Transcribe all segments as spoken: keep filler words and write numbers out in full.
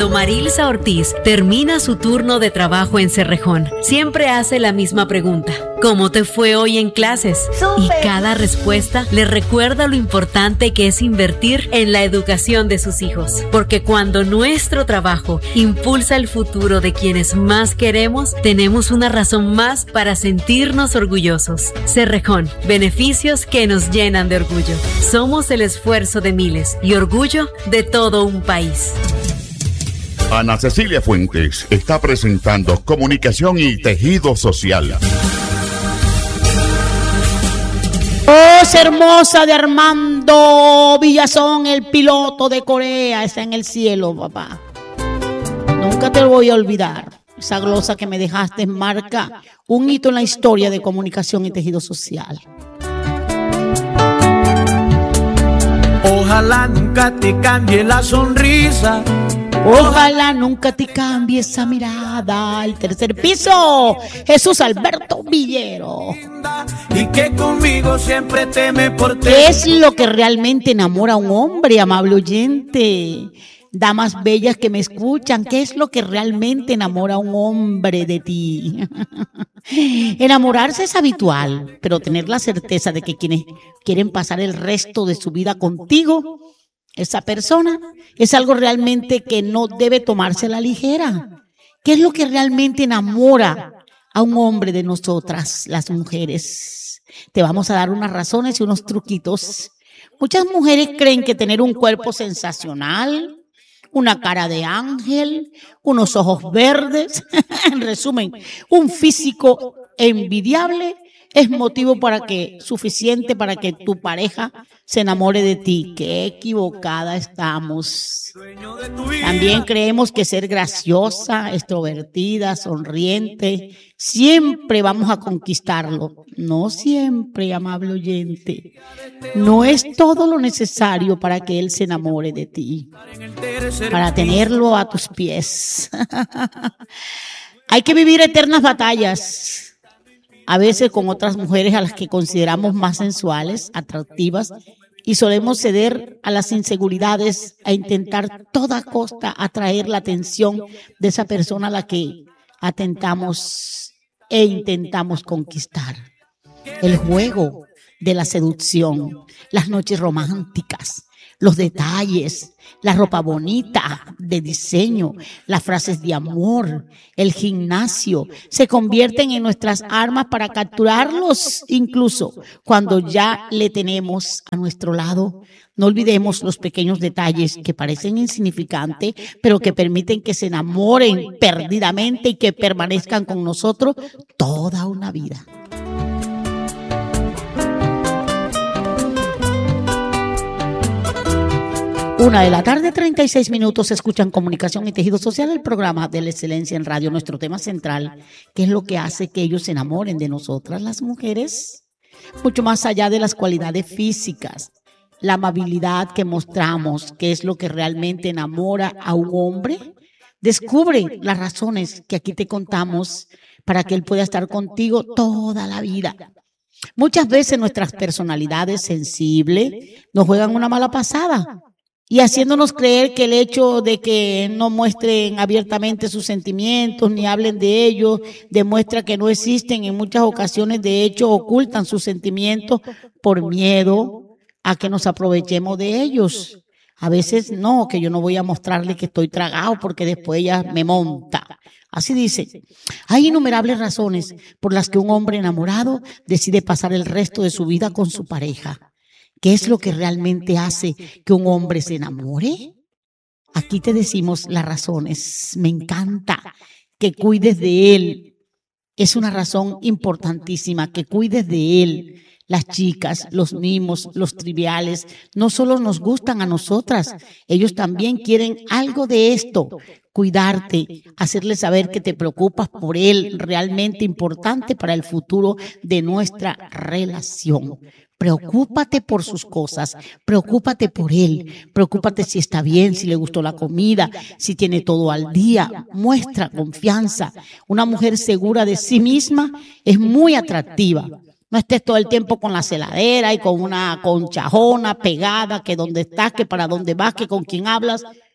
Cuando Marilsa Ortiz termina su turno de trabajo en Cerrejón, siempre hace la misma pregunta: ¿cómo te fue hoy en clases? ¡Súper! Y cada respuesta le recuerda lo importante que es invertir en la educación de sus hijos. Porque cuando nuestro trabajo impulsa el futuro de quienes más queremos, tenemos una razón más para sentirnos orgullosos. Cerrejón, beneficios que nos llenan de orgullo. Somos el esfuerzo de miles y orgullo de todo un país. Ana Cecilia Fuentes está presentando Comunicación y Tejido Social. Voz hermosa de Armando Villazón, el piloto de Corea, está en el cielo, papá. Nunca te lo voy a olvidar. Esa glosa que me dejaste marca un hito en la historia de Comunicación y Tejido Social. Ojalá nunca te cambie la sonrisa. Ojalá nunca te cambie esa mirada. El tercer piso, Jesús Alberto Villero. Y que conmigo siempre te me portes. ¿Qué es lo que realmente enamora a un hombre, amable oyente? Damas bellas que me escuchan, ¿qué es lo que realmente enamora a un hombre de ti? Enamorarse es habitual, pero tener la certeza de que quienes quieren pasar el resto de su vida contigo, esa persona, es algo realmente que no debe tomarse a la ligera. ¿Qué es lo que realmente enamora a un hombre de nosotras, las mujeres? Te vamos a dar unas razones y unos truquitos. Muchas mujeres creen que tener un cuerpo sensacional, una cara de ángel, unos ojos verdes, en resumen, un físico envidiable, es motivo para que, suficiente para que tu pareja se enamore de ti. Qué equivocada estamos. También creemos que ser graciosa, extrovertida, sonriente, siempre vamos a conquistarlo. No siempre, amable oyente. No es todo lo necesario para que él se enamore de ti, para tenerlo a tus pies. Hay que vivir eternas batallas. A veces con otras mujeres a las que consideramos más sensuales, atractivas, y solemos ceder a las inseguridades, a intentar a toda costa atraer la atención de esa persona a la que atentamos e intentamos conquistar. El juego de la seducción, las noches románticas, los detalles, la ropa bonita de diseño, las frases de amor, el gimnasio, se convierten en nuestras armas para capturarlos, incluso cuando ya le tenemos a nuestro lado. No olvidemos los pequeños detalles que parecen insignificantes, pero que permiten que se enamoren perdidamente y que permanezcan con nosotros toda una vida. Una de la tarde, treinta y seis minutos, escuchan Comunicación y Tejido Social, el programa de la excelencia en radio. Nuestro tema central, ¿qué es lo que hace que ellos se enamoren de nosotras, las mujeres? Mucho más allá de las cualidades físicas, la amabilidad que mostramos, ¿qué es lo que realmente enamora a un hombre? Descubre las razones que aquí te contamos para que él pueda estar contigo toda la vida. Muchas veces nuestras personalidades sensibles nos juegan una mala pasada, y haciéndonos creer que el hecho de que no muestren abiertamente sus sentimientos ni hablen de ellos demuestra que no existen. En muchas ocasiones, de hecho, ocultan sus sentimientos por miedo a que nos aprovechemos de ellos. A veces no, que yo no voy a mostrarle que estoy tragado porque después ella me monta. Así dice. Hay innumerables razones por las que un hombre enamorado decide pasar el resto de su vida con su pareja. ¿Qué es lo que realmente hace que un hombre se enamore? Aquí te decimos las razones. Me encanta que cuides de él. Es una razón importantísima, que cuides de él. Las chicas, los mimos, los triviales, no solo nos gustan a nosotras, ellos también quieren algo de esto. Cuidarte, hacerle saber que te preocupas por él, realmente importante para el futuro de nuestra relación. Preocúpate por sus cosas, preocúpate por él, preocúpate si está bien, si le gustó la comida, si tiene todo al día. Muestra confianza. Una mujer segura de sí misma es muy atractiva. No estés todo el tiempo con la celadera y con una conchajona pegada, que dónde estás, que para dónde vas, que con quién hablas.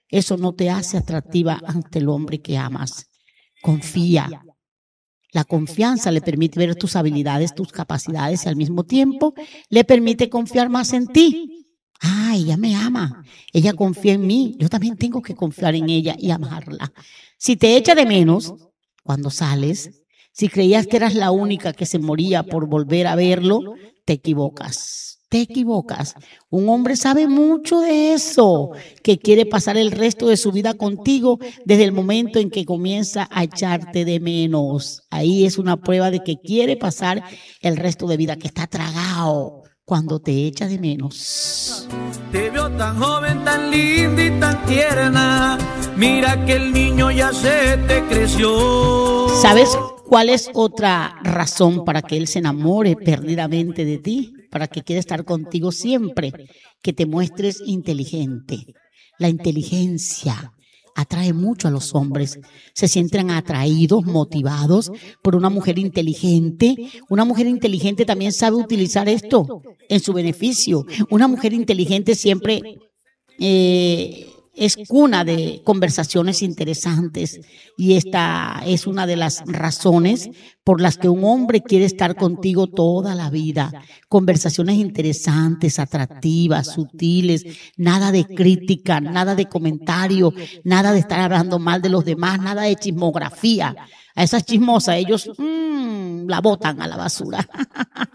eso no te hace atractiva ante el hombre que amas. Confía. La confianza le permite ver tus habilidades, tus capacidades y al mismo tiempo le permite confiar más en ti. Ah, ella me ama, ella confía en mí, yo también tengo que confiar en ella y amarla. Si te echa de menos cuando sales, si creías que eras la única que se moría por volver a verlo, te equivocas. Te equivocas. Un hombre sabe mucho de eso, que quiere pasar el resto de su vida contigo desde el momento en que comienza a echarte de menos. Ahí es una prueba de que quiere pasar el resto de vida, que está tragado cuando te echa de menos. Te veo tan joven, tan linda y tan tierna. Mira que el niño ya se te creció. ¿Sabes cuál es otra razón para que él se enamore perdidamente de ti? Para que quiera estar contigo siempre, que te muestres inteligente. La inteligencia atrae mucho a los hombres. Se sienten atraídos, motivados por una mujer inteligente. Una mujer inteligente también sabe utilizar esto en su beneficio. Una mujer inteligente siempre eh, es cuna de conversaciones interesantes, y esta es una de las razones por las que un hombre quiere estar contigo toda la vida. Conversaciones interesantes, atractivas, sutiles, nada de crítica, nada de comentario, nada de estar hablando mal de los demás, nada de chismografía. A esas chismosas ellos mmm, la botan a la basura.